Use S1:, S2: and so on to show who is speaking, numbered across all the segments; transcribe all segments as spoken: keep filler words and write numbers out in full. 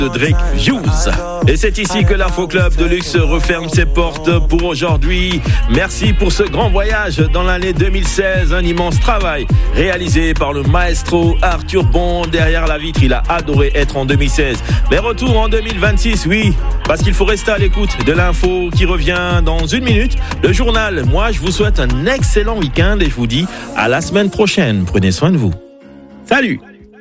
S1: de Drake Hughes. Et c'est ici que l'Info Club de Luxe referme ses portes pour aujourd'hui. Merci pour ce grand voyage dans l'année deux mille seize. Un immense travail réalisé par le maestro Arthur Bond. Derrière la vitre, il a adoré être en deux mille seize. Mais retour en deux mille vingt-six, oui, parce qu'il faut rester à l'écoute de l'info qui revient dans une minute. Le journal, moi, je vous souhaite un excellent week-end et je vous dis à la semaine prochaine. Prenez soin de vous. Salut!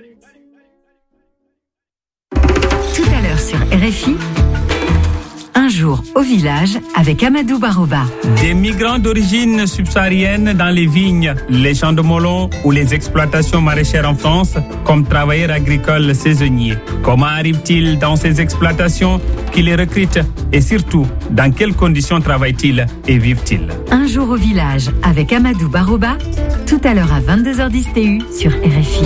S2: Sur R F I, un jour au village avec Amadou Baroba.
S3: Des migrants d'origine subsaharienne dans les vignes, les champs de melons ou les exploitations maraîchères en France comme travailleurs agricoles saisonniers. Comment arrivent-ils dans ces exploitations? Qui les recrutent? Et surtout, dans quelles conditions travaillent-ils et vivent-ils?
S2: Un jour au village avec Amadou Baroba, tout à l'heure à vingt-deux heures dix T U sur R F I.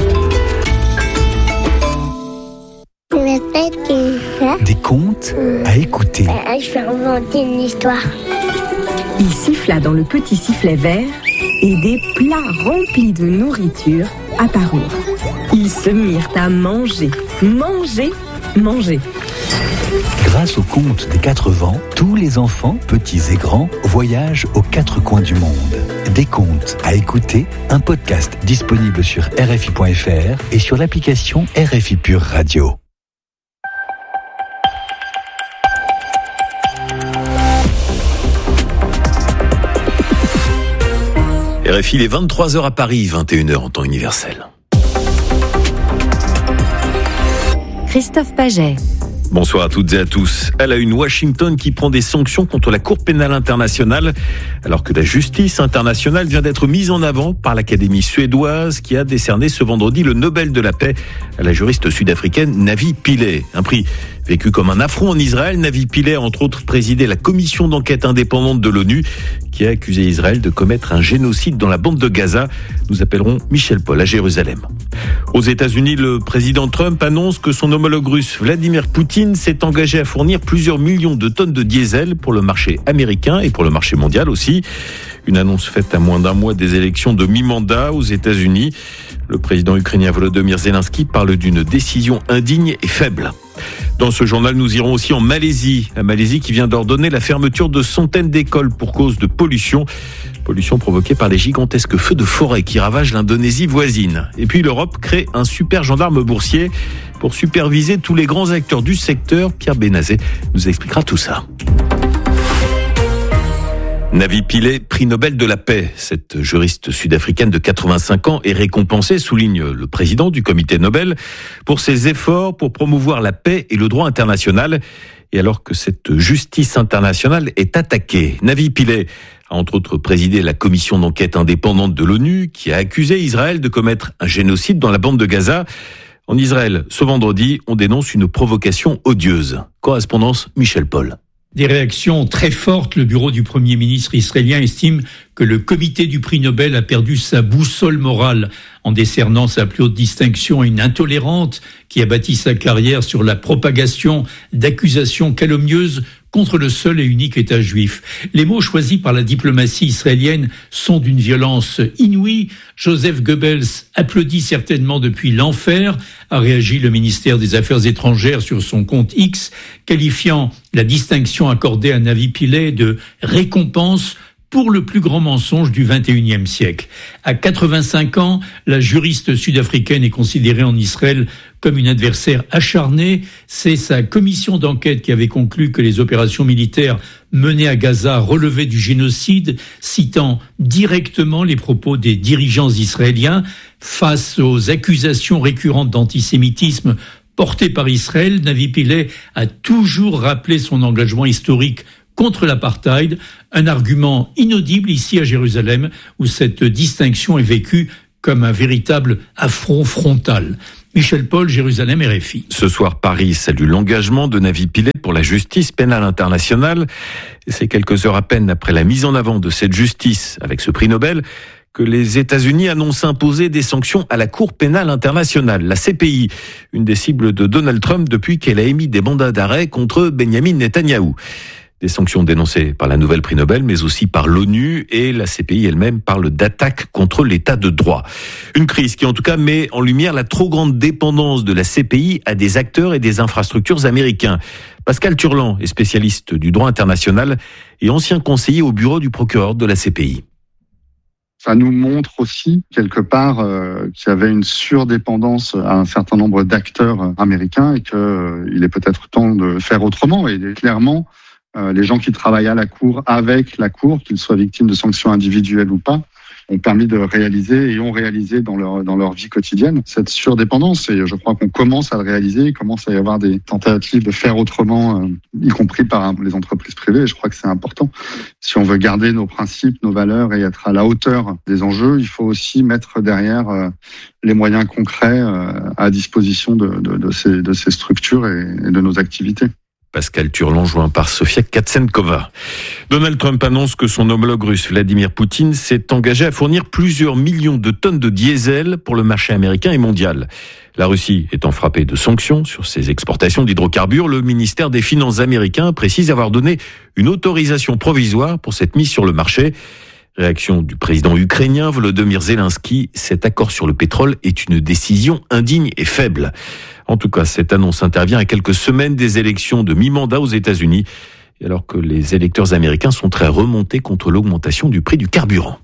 S4: Des contes à écouter.
S5: Euh, je vais inventer une histoire.
S6: Il siffla dans le petit sifflet vert et des plats remplis de nourriture apparurent. Ils se mirent à manger, manger, manger.
S4: Grâce au conte des quatre vents, tous les enfants, petits et grands, voyagent aux quatre coins du monde. Des contes à écouter, un podcast disponible sur R F I point F R et sur l'application R F I Pure Radio.
S1: R F I, il est vingt-trois heures à Paris, vingt et une heures en temps universel.
S2: Christophe Paget.
S1: Bonsoir à toutes et à tous. À la une, Washington qui prend des sanctions contre la Cour pénale internationale, alors que la justice internationale vient d'être mise en avant par l'Académie suédoise qui a décerné ce vendredi le Nobel de la paix à la juriste sud-africaine Navi Pillay. Un prix vécu comme un affront en Israël. Navi Pillay a entre autres présidé la commission d'enquête indépendante de l'ONU qui a accusé Israël de commettre un génocide dans la bande de Gaza. Nous appellerons Michel Paul à Jérusalem. Aux États-Unis, le président Trump annonce que son homologue russe Vladimir Poutine s'est engagé à fournir plusieurs millions de tonnes de diesel pour le marché américain et pour le marché mondial aussi. Une annonce faite à moins d'un mois des élections de mi-mandat aux États-Unis. Le président ukrainien Volodymyr Zelensky parle d'une décision indigne et faible. Dans ce journal, nous irons aussi en Malaisie. La Malaisie qui vient d'ordonner la fermeture de centaines d'écoles pour cause de pollution. Pollution provoquée par les gigantesques feux de forêt qui ravagent l'Indonésie voisine. Et puis l'Europe crée un super gendarme boursier pour superviser tous les grands acteurs du secteur. Pierre Benazet nous expliquera tout ça. Navi Pillay, prix Nobel de la paix. Cette juriste sud-africaine de quatre-vingt-cinq ans est récompensée, souligne le président du comité Nobel, pour ses efforts pour promouvoir la paix et le droit international. Et alors que cette justice internationale est attaquée, Navi Pillay a entre autres présidé la commission d'enquête indépendante de l'ONU qui a accusé Israël de commettre un génocide dans la bande de Gaza. En Israël, ce vendredi, on dénonce une provocation odieuse. Correspondance Michel Paul.
S7: Des réactions très fortes. Le bureau du Premier ministre israélien estime que le comité du prix Nobel a perdu sa boussole morale en décernant sa plus haute distinction à une intolérante qui a bâti sa carrière sur la propagation d'accusations calomnieuses contre le seul et unique État juif. Les mots choisis par la diplomatie israélienne sont d'une violence inouïe. Joseph Goebbels applaudit certainement depuis l'enfer, a réagi le ministère des Affaires étrangères sur son compte X, qualifiant la distinction accordée à Navi Pillay de récompense pour le plus grand mensonge du vingt et unième siècle. À quatre-vingt-cinq ans, la juriste sud-africaine est considérée en Israël comme une adversaire acharnée. C'est sa commission d'enquête qui avait conclu que les opérations militaires menées à Gaza relevaient du génocide, citant directement les propos des dirigeants israéliens face aux accusations récurrentes d'antisémitisme portées par Israël. Navi Pillay a toujours rappelé son engagement historique contre l'apartheid, un argument inaudible ici à Jérusalem où cette distinction est vécue comme un véritable affront frontal. Michel Paul, Jérusalem, R F I.
S1: Ce soir, Paris salue l'engagement de Navi Pillay pour la justice pénale internationale. Et c'est quelques heures à peine après la mise en avant de cette justice avec ce prix Nobel que les États-Unis annoncent imposer des sanctions à la Cour pénale internationale, la C P I, une des cibles de Donald Trump depuis qu'elle a émis des mandats d'arrêt contre Benyamin Netanyahou. Des sanctions dénoncées par la nouvelle prix Nobel, mais aussi par l'ONU, et la C P I elle-même parle d'attaque contre l'état de droit. Une crise qui en tout cas met en lumière la trop grande dépendance de la C P I à des acteurs et des infrastructures américains. Pascal Turlan est spécialiste du droit international et ancien conseiller au bureau du procureur de la C P I.
S8: Ça nous montre aussi, quelque part, euh, qu'il y avait une surdépendance à un certain nombre d'acteurs américains et qu'il euh, est peut-être temps de faire autrement. Et clairement, euh, les gens qui travaillent à la Cour, avec la Cour, qu'ils soient victimes de sanctions individuelles ou pas, ont permis de réaliser et ont réalisé dans leur dans leur vie quotidienne cette surdépendance. Et je crois qu'on commence à le réaliser. Il commence à y avoir des tentatives de faire autrement, euh, y compris par les entreprises privées. Et je crois que c'est important. Si on veut garder nos principes, nos valeurs et être à la hauteur des enjeux, il faut aussi mettre derrière euh, les moyens concrets euh, à disposition de, de, de, ces, de ces structures et, et de nos activités.
S1: Pascal Turlan, joint par Sofia Katsenkova. Donald Trump annonce que son homologue russe Vladimir Poutine s'est engagé à fournir plusieurs millions de tonnes de diesel pour le marché américain et mondial. La Russie étant frappée de sanctions sur ses exportations d'hydrocarbures, le ministère des Finances américain précise avoir donné une autorisation provisoire pour cette mise sur le marché. Réaction du président ukrainien Volodymyr Zelensky, cet accord sur le pétrole est une décision indigne et faible. En tout cas, cette annonce intervient à quelques semaines des élections de mi-mandat aux États-Unis, alors que les électeurs américains sont très remontés contre l'augmentation du prix du carburant.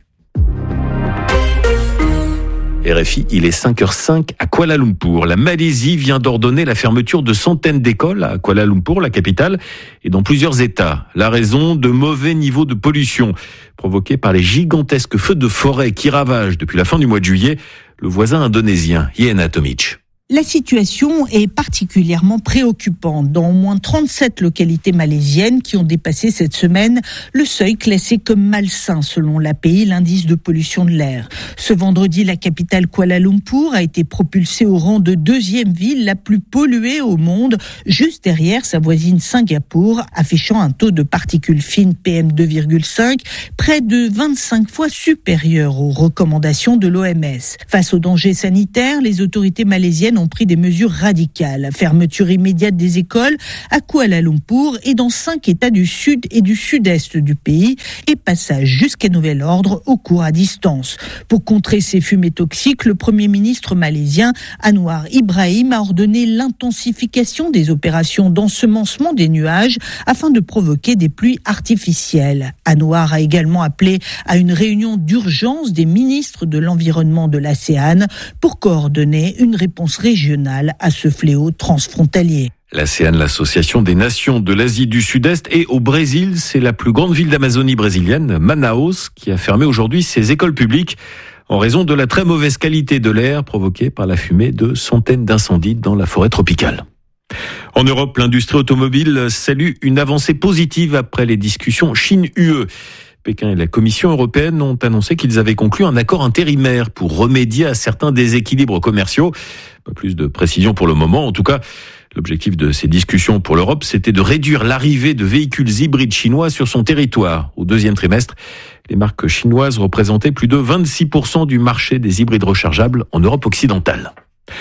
S1: R F I, il est cinq heures cinq à Kuala Lumpur. La Malaisie vient d'ordonner la fermeture de centaines d'écoles à Kuala Lumpur, la capitale, et dans plusieurs États. La raison, de mauvais niveaux de pollution provoqués par les gigantesques feux de forêt qui ravagent depuis la fin du mois de juillet le voisin indonésien, Iena Tomic.
S9: La situation est particulièrement préoccupante dans au moins trente-sept localités malaisiennes qui ont dépassé cette semaine le seuil classé comme malsain selon l'A P I, l'indice de pollution de l'air. Ce vendredi, la capitale Kuala Lumpur a été propulsée au rang de deuxième ville la plus polluée au monde, juste derrière sa voisine Singapour, affichant un taux de particules fines P M deux virgule cinq près de vingt-cinq fois supérieur aux recommandations de l'O M S. Face aux dangers sanitaires, les autorités malaisiennes ont pris des mesures radicales. Fermeture immédiate des écoles à Kuala Lumpur et dans cinq États du sud et du sud-est du pays et passage jusqu'à nouvel ordre aux cours à distance. Pour contrer ces fumées toxiques, le Premier ministre malaisien Anwar Ibrahim a ordonné l'intensification des opérations d'ensemencement des nuages afin de provoquer des pluies artificielles. Anwar a également appelé à une réunion d'urgence des ministres de l'environnement de l'ASEAN pour coordonner une réponse régionale à ce fléau transfrontalier.
S1: L'ASEAN, l'association des nations de l'Asie du Sud-Est, et au Brésil, c'est la plus grande ville d'Amazonie brésilienne, Manaus, qui a fermé aujourd'hui ses écoles publiques en raison de la très mauvaise qualité de l'air provoquée par la fumée de centaines d'incendies dans la forêt tropicale. En Europe, l'industrie automobile salue une avancée positive après les discussions Chine-U E. Pékin et la Commission européenne ont annoncé qu'ils avaient conclu un accord intérimaire pour remédier à certains déséquilibres commerciaux. Pas plus de précision pour le moment. En tout cas, l'objectif de ces discussions pour l'Europe, c'était de réduire l'arrivée de véhicules hybrides chinois sur son territoire. Au deuxième trimestre, les marques chinoises représentaient plus de vingt-six pour cent du marché des hybrides rechargeables en Europe occidentale.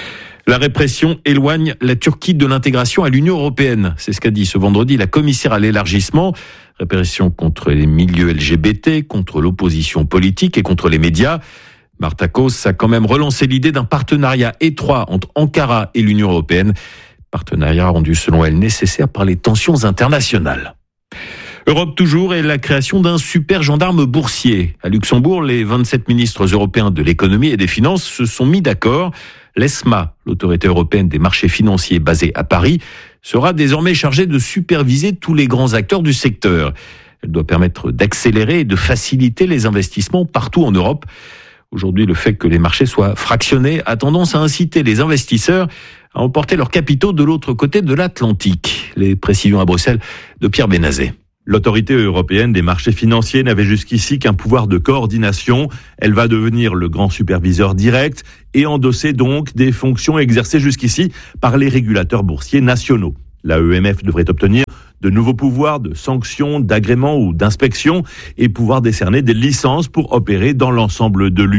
S1: La répression éloigne la Turquie de l'intégration à l'Union européenne. C'est ce qu'a dit ce vendredi la commissaire à l'élargissement. Répression contre les milieux L G B T, contre l'opposition politique et contre les médias. Marta Kos a quand même relancé l'idée d'un partenariat étroit entre Ankara et l'Union européenne. Partenariat rendu selon elle nécessaire par les tensions internationales. Europe toujours et la création d'un super gendarme boursier. À Luxembourg, les vingt-sept ministres européens de l'économie et des finances se sont mis d'accord. L'ESMA, l'autorité européenne des marchés financiers basée à Paris, sera désormais chargée de superviser tous les grands acteurs du secteur. Elle doit permettre d'accélérer et de faciliter les investissements partout en Europe. Aujourd'hui, le fait que les marchés soient fractionnés a tendance à inciter les investisseurs à emporter leurs capitaux de l'autre côté de l'Atlantique. Les précisions à Bruxelles de Pierre Benazet.
S10: L'autorité européenne des marchés financiers n'avait jusqu'ici qu'un pouvoir de coordination. Elle va devenir le grand superviseur direct et endosser donc des fonctions exercées jusqu'ici par les régulateurs boursiers nationaux. La E M F devrait obtenir de nouveaux pouvoirs de sanctions, d'agrément ou d'inspection et pouvoir décerner des licences pour opérer dans l'ensemble de l'U E.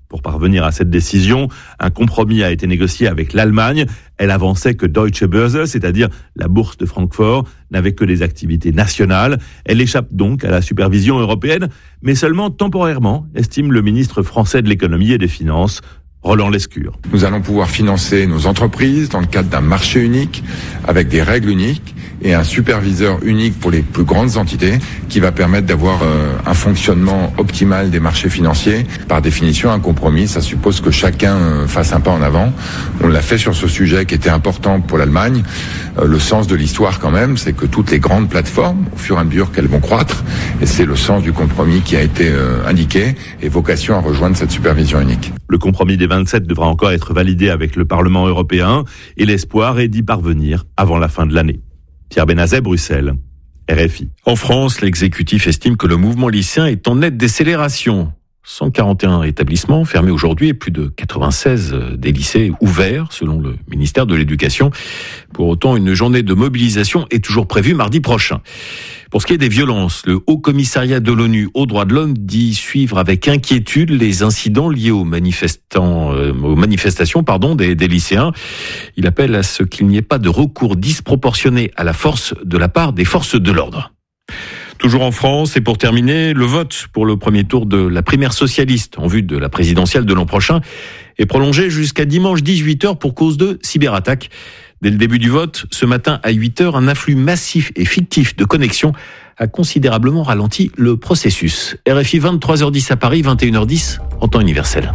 S10: Pour parvenir à cette décision, un compromis a été négocié avec l'Allemagne. Elle avançait que Deutsche Börse, c'est-à-dire la bourse de Francfort, n'avait que des activités nationales. Elle échappe donc à la supervision européenne, mais seulement temporairement, estime le ministre français de l'économie et des finances, Roland Lescure.
S11: Nous allons pouvoir financer nos entreprises dans le cadre d'un marché unique, avec des règles uniques et un superviseur unique pour les plus grandes entités qui va permettre d'avoir euh, un fonctionnement optimal des marchés financiers. Par définition, un compromis, ça suppose que chacun euh, fasse un pas en avant. On l'a fait sur ce sujet qui était important pour l'Allemagne. Euh, le sens de l'histoire quand même, c'est que toutes les grandes plateformes, au fur et à mesure qu'elles vont croître, et c'est le sens du compromis qui a été euh, indiqué, et vocation à rejoindre cette supervision unique.
S10: Le compromis des vingt-sept devra encore être validé avec le Parlement européen et l'espoir est d'y parvenir avant la fin de l'année. Pierre Benazet, Bruxelles, R F I.
S1: En France, l'exécutif estime que le mouvement lycéen est en nette décélération. cent quarante et un établissements fermés aujourd'hui et plus de quatre-vingt-seize des lycées ouverts, selon le ministère de l'Éducation. Pour autant, une journée de mobilisation est toujours prévue mardi prochain. Pour ce qui est des violences, le Haut Commissariat de l'ONU aux droits de l'homme dit suivre avec inquiétude les incidents liés aux manifestants, euh, aux manifestations, pardon, des, des lycéens. Il appelle à ce qu'il n'y ait pas de recours disproportionné à la force de la part des forces de l'ordre. Toujours en France, et pour terminer, le vote pour le premier tour de la primaire socialiste en vue de la présidentielle de l'an prochain est prolongé jusqu'à dimanche dix-huit heures pour cause de cyberattaque. Dès le début du vote, ce matin à huit heures, un afflux massif et fictif de connexions a considérablement ralenti le processus. R F I vingt-trois heures dix à Paris, vingt et une heures dix en temps universel.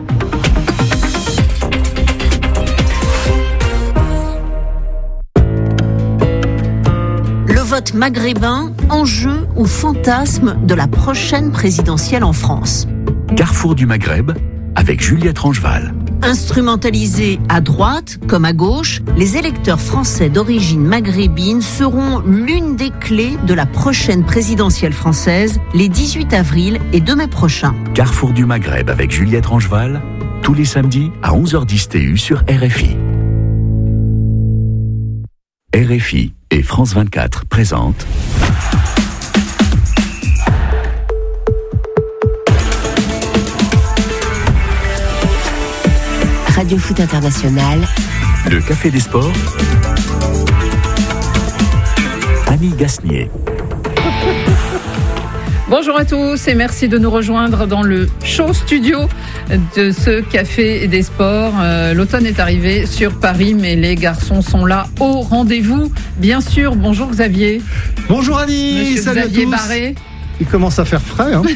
S12: Le vote maghrébin, enjeu ou fantasme de la prochaine présidentielle en France.
S4: Carrefour du Maghreb avec Juliette Rangeval.
S12: Instrumentalisés à droite comme à gauche, les électeurs français d'origine maghrébine seront l'une des clés de la prochaine présidentielle française les dix-huit avril et deux mai prochains.
S4: Carrefour du Maghreb avec Juliette Rangeval, tous les samedis à onze heures dix T U sur R F I. R F I et France vingt-quatre présentent
S13: Radio Foot International.
S4: Le Café des Sports. Annie Gasnier.
S14: Bonjour à tous et merci de nous rejoindre dans le show studio de ce Café des Sports. Euh, l'automne est arrivé sur Paris, mais les garçons sont là au rendez-vous. Bien sûr, bonjour Xavier.
S15: Bonjour Annie,
S14: Monsieur
S15: salut
S14: Xavier
S15: à tous.
S14: Barré.
S15: Il commence à faire frais. Hein.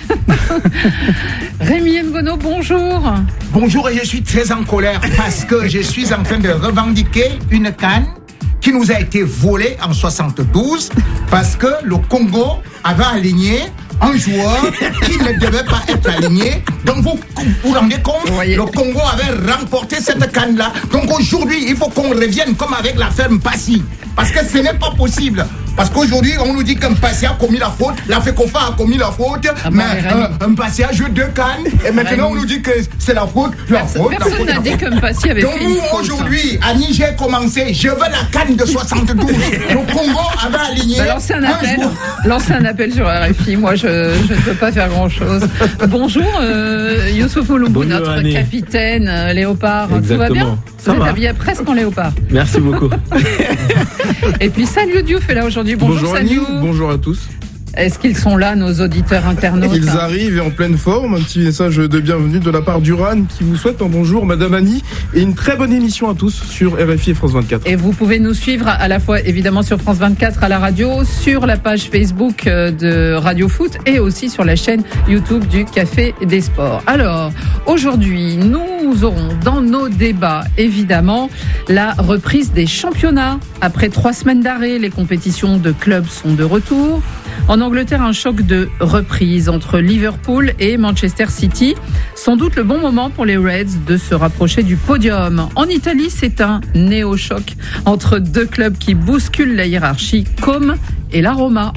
S14: Rémi Ngono, bonjour.
S16: Bonjour et je suis très en colère parce que je suis en train de revendiquer une canne qui nous a été volée en soixante-douze parce que le Congo avait aligné un joueur qui ne devait pas être aligné. Donc vous vous rendez compte, le Congo avait remporté cette canne-là. Donc aujourd'hui, il faut qu'on revienne comme avec la ferme Passy. Parce que ce n'est pas possible. Parce qu'aujourd'hui, on nous dit qu'un Passy a commis la faute, la FECOFA a commis la faute, ah mais euh, un Passy a joué deux cannes, et maintenant Rémi. On nous dit que c'est la faute, la
S14: Personne,
S16: faute,
S14: personne n'a dit qu'un Passy avait
S16: donc
S14: fait une
S16: nous,
S14: faute.
S16: aujourd'hui, à Niger commencé, je veux la canne de soixante-douze. Le Congo avait aligné.
S14: Bah, lancez un appel,
S16: un jour.
S14: lancez un appel sur R F I. Moi, je, je ne peux pas faire grand-chose. Bonjour, euh, Youssouf Ouloubou, notre
S17: Annie.
S14: capitaine euh, léopard.
S17: Exactement.
S14: Tout va bien?
S17: Ça
S14: Vous êtes
S17: va.
S14: habillé presque en léopard.
S17: Merci beaucoup.
S14: Et puis Saliou Diouf est là aujourd'hui. Bonjour,
S17: Bonjour Annie,
S14: Saliou.
S17: bonjour à tous.
S14: Est-ce qu'ils sont là, nos auditeurs internautes?
S17: Ils arrivent et en pleine forme. Un petit message de bienvenue de la part d'Uran qui vous souhaite un bonjour, Madame Annie, et une très bonne émission à tous sur R F I et France vingt-quatre.
S14: Et vous pouvez nous suivre à la fois évidemment sur France vingt-quatre à la radio, sur la page Facebook de Radio Foot et aussi sur la chaîne YouTube du Café des Sports. Alors, aujourd'hui, nous aurons dans nos débats évidemment la reprise des championnats. Après trois semaines d'arrêt, les compétitions de clubs sont de retour. En Angleterre, un choc de reprise entre Liverpool et Manchester City. Sans doute le bon moment pour les Reds de se rapprocher du podium. En Italie, c'est un néo-choc entre deux clubs qui bousculent la hiérarchie, Comme et la Roma.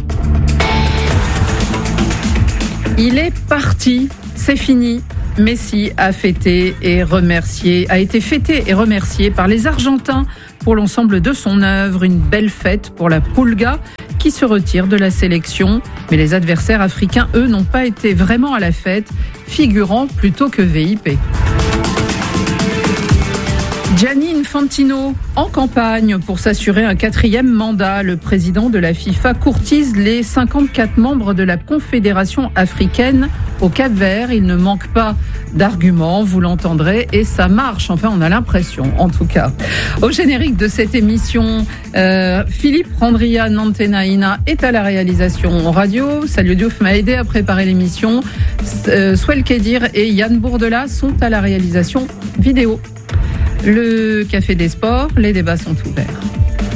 S14: Il est parti, c'est fini. Messi a fêté et remercié, a été fêté et remercié par les Argentins pour l'ensemble de son œuvre. Une belle fête pour la Pulga qui se retire de la sélection. Mais les adversaires africains, eux, n'ont pas été vraiment à la fête, figurant plutôt que V I P. Gianni Infantino, en campagne pour s'assurer un quatrième mandat. Le président de la FIFA courtise les cinquante-quatre membres de la Confédération africaine au Cap-Vert. Il ne manque pas d'arguments, vous l'entendrez, et ça marche. Enfin, on a l'impression, en tout cas. Au générique de cette émission, euh, Philippe Randria Nantenaina est à la réalisation radio. Salut Diouf m'a aidé à préparer l'émission. Euh, Swell Kedir et Yann Bourdela sont à la réalisation vidéo. Le Café des Sports, les débats sont ouverts.